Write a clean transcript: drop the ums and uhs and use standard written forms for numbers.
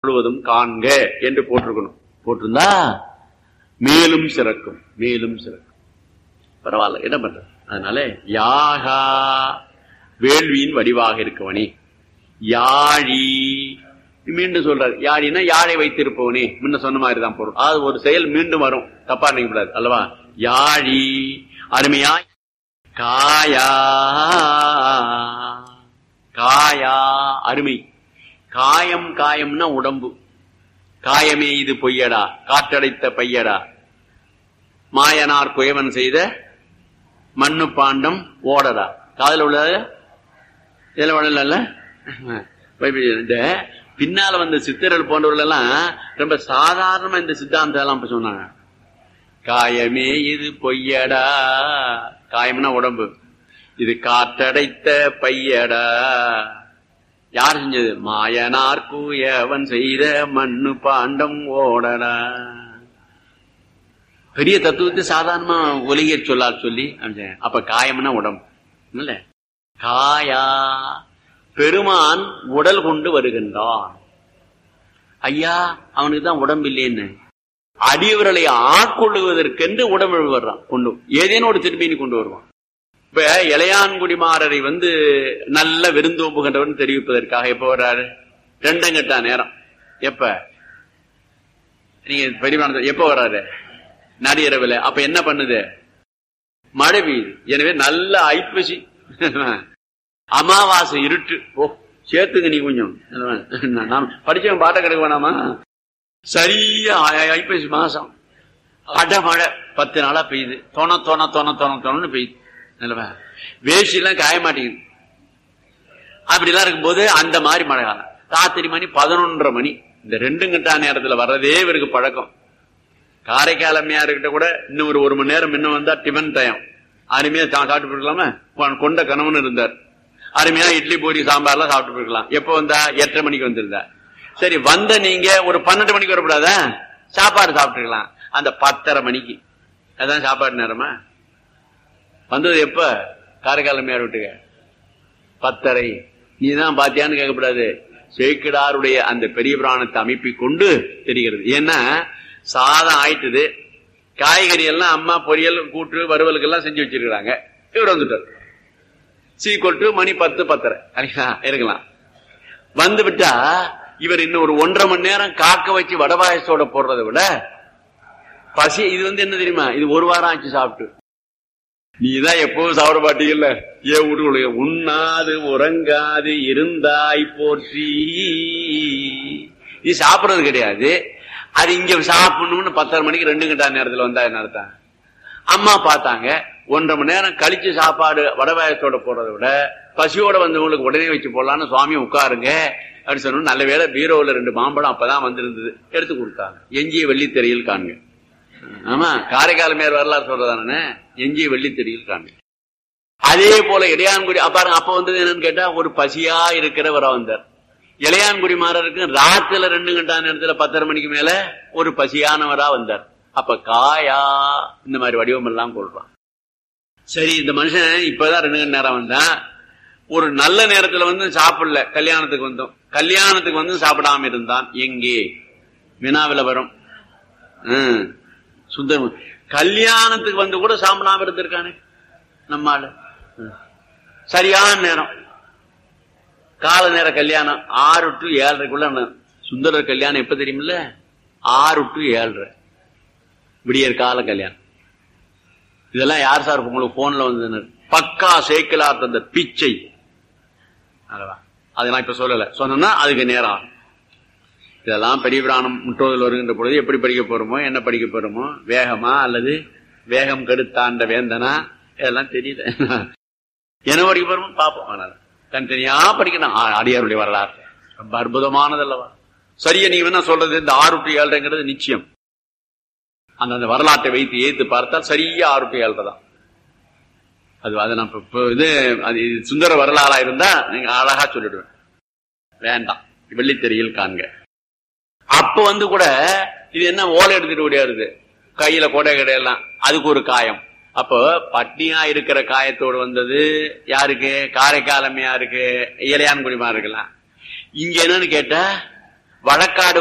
முழுவதும் காண்க என்று போட்டிருக்கணும். போட்டிருந்தா மேலும் சிறக்கும், மேலும் சிறக்கும். பரவாயில்ல, என்ன பண்ற? அதனால யாகா வேள்வியின் வடிவாக இருக்கவனே, யாழி மீண்டும் சொல்றாரு. யாழினா யாழை வைத்திருப்பவனே, முன்ன சொன்ன மாதிரி தான் பொருள். அது ஒரு செயல் மீண்டும் வரும், தப்பா நினைக்கக்கூடாது அல்லவா? யாழி அருமையா காயா, காயா அருமை. காயம் காயம்னா உடம்பு. காயமே இது பொய்யடா, காற்றடைத்த பையடா, மாயனார் குயவன் செய்த மண்ணு பாண்டம் ஓடடா. காதல உள்ளது இதுல உடல. பின்னால வந்த சித்தர்கள் போன்றவர்கள் எல்லாம் ரொம்ப சாதாரணமா இந்த சித்தாந்தம் எல்லாம் சொன்னாங்க. காயமே இது பொய்யடா, காயம்னா உடம்பு, இது காற்றடைத்த பையடா. யார் செஞ்சது? மாயனார் குயவன் செய்த மண்ணு பாண்டம் ஓடடா. பெரிய தத்துவத்தை சாதாரணமா ஒலிக சொல்லால் சொல்லி அப்ப காயம்னா உடம்பு இல்ல. காயா பெருமான் உடல் கொண்டு வருகின்றான். ஐயா அவனுக்கு தான் உடம்பு இல்லைன்னு அடியவர்களை ஆட்கொள்ளுவதற்கென்று உடம்பு வர்றான், கொண்டு ஏதேனும் ஒரு திரும்பினி கொண்டு வருவான். இப்ப இளையான்குடிமாரரை நல்ல விருந்தோம்புகின்றவன் தெரிவிப்பதற்காக எப்ப வர்றாரு? ரெண்டங்கட்டா நேரம். எப்ப நீங்க பெரியமான எப்ப வர்றாரு? நடிகரவில். அப்ப என்ன பண்ணுது? மழை பெய்யுது. எனவே நல்ல ஐப்பசி அமாவாசை இருட்டு. ஓ சேர்த்துங்க நீ கொஞ்சம். நான் படிச்சவன் பாட்ட கிடக்க வேணாமா? சரியா ஐப்பசி மாசம் அடமழை 10 நாளா பெய்யுது. தொணன்னு பெய்யுது. வேஷ்டி எல்லாம் காய மாட்டேங்குது. அப்படிலாம் இருக்கும்போது அந்த மாதிரி மழை காலம். ராத்திரி மணி 11:30 மணி. இந்த 2 கண்டா நேரத்துல வர்றதே இவருக்கு பழக்கம். காரைக்கால் அம்மையா இருக்கிட்ட கூட இன்னும் ஒரு 1 மணி நேரம் இன்னும் வந்தா டிஃபன் டைம். அருமையா சாப்பிட்டு போயிருக்கலாமா? கொண்ட கணவன் இருந்தார். அருமையா இட்லி பூரி சாம்பார்லாம் சாப்பிட்டு போயிருக்கலாம். எப்ப வந்தா? 8:30 மணிக்கு வந்திருந்தா. சரி வந்த நீங்க ஒரு 12 மணிக்கு வரக்கூடாதா? சாப்பாடு சாப்பிட்டுருக்கலாம். அந்த 10:30 மணிக்கு அதான் சாப்பாடு நேரமா வந்தது. எப்ப? காரைக்கால் அம்மையார் விட்டுக்க 10:30. நீதான் பாத்தியான்னு கேட்கக்கூடாது. சேக்கிடாருடைய அந்த பெரிய பிராணத்தை அமைப்பை கொண்டு தெரிகிறது. ஏன்னா சாதம் ஆயிட்டுது, காய்கறி எல்லாம் அம்மா பொரியல் கூட்டு வறுவலுக்கு எல்லாம் செஞ்சு வச்சிருக்காங்க. இவர் வந்துட்டார். சீக்கொட்டு மணி 10, 10:30 இருக்கலாம். வந்து விட்டா இவர் இன்னும் ஒரு 1.5 மணி நேரம் காக்க வச்சு வடபாயசோட போடுறதை விட பசி. இது என்ன தெரியுமா? இது 1 வாரம் ஆச்சு சாப்பிட்டு. நீதான் எப்பவும் சாப்பிட மாட்டீங்கல்ல. ஏன் வீட்டுக்குள்ள உண்ணாது உறங்காது இருந்தாய் போற்றி. நீ சாப்பிடறது கிடையாது. அது இங்க சாப்பிடணும்னு 10:30 மணிக்கு 2 கண்டா நேரத்துல வந்தா என்ன அர்த்தம்? அம்மா பார்த்தாங்க 1.5 மணி நேரம் கழிச்சு சாப்பாடு வடபாயத்தோட போடுறதை விட பசியோட வந்தவங்களுக்கு உடனே வச்சு போடலான்னு சுவாமி உட்காருங்க அப்படின்னு சொன்ன. நல்ல வேளை பீரோவில் 2 மாம்பழம் அப்பதான் வந்திருந்தது, எடுத்து கொடுத்தாங்க. எஞ்சிய வெள்ளித்தெறியில் காண்க. ஆமா, காரைக்கால் மேல் வரலாறு சொல்றதானே, எஞ்சிய வெள்ளித்தெறியில் காண்க. அதே போல இளையான்குடி பாருங்க. அப்ப வந்தது என்னன்னு கேட்டா ஒரு பசியா இருக்கிறவரா வந்தார். இளையான்குடி மாறருக்கு ராத்திரில 2 கண்டா நேரத்துல 10:30 மணிக்கு மேல ஒரு பசியானவரா வந்தார். அப்ப காயா இந்த மாதிரி வடிவம் எல்லாம் கொள்றான். சரி, இந்த மனுஷன் இப்பதான் 2 கண்ட நேரம் வந்தான். ஒரு நல்ல நேரத்துல சாப்பிடல. கல்யாணத்துக்கு வந்தோம். கல்யாணத்துக்கு சாப்பிடாம இருந்தான். எங்கே? வினாவில வரும். சுந்தரம் கல்யாணத்துக்கு கூட சாப்பிடாம இருந்திருக்கானே நம்மால. சரியான நேரம் கால நேர கல்யாணம் 6 to 7:30 சுந்தரர் கல்யாணம் எப்ப தெரியுமில்ல? 6 to 7:30 விடியற் கால கல்யாணம். இதெல்லாம் யார் சார் உங்களுக்கு போன்ல வந்து? பக்கா சேக்கிலார் தந்த பிச்சை. அதெல்லாம் இப்ப சொல்லல. சொன்னா அதுக்கு நேரம். இதெல்லாம் பெரிய பிராணம் முற்றோதல் வருகின்ற பொழுது எப்படி படிக்க போறோமோ, என்ன படிக்க போறோமோ, வேகமா அல்லது வேகம் கெடுத்தாண்ட வேந்தனா, இதெல்லாம் தெரியல. என்ன படிக்க போறோமோ பாப்போம். ஆனால் தனித்தனியா படிக்கணும். அடியாருடைய வரலாறு ரொம்ப அற்புதமானதல்லவா? சரியா நீ வேணா சொல்றது இந்த 6 to 7:30 நிச்சயம். அந்த வரலாற்றை வைத்து ஏத்து பார்த்தால் சரியா 6 to 7:30 தான். அது நான் இது சுந்தர வரலாறா இருந்தா நீங்க அழகா சொல்லிடுவேன். வேண்டாம், வெள்ளித்தெறியில் காண்க. அப்ப கூட இது என்ன ஓலை எடுத்துட்டு ஓடியாருது, கையில கொடை கடையெல்லாம், அதுக்கு ஒரு காயம். அப்போ பட்னியா இருக்கிற காயத்தோடு வந்தது யாருக்கு? காரைக்காலமையா இருக்கு, இளையான்குடிமா இருக்கலாம். இங்க என்னன்னு கேட்டா வழக்காடு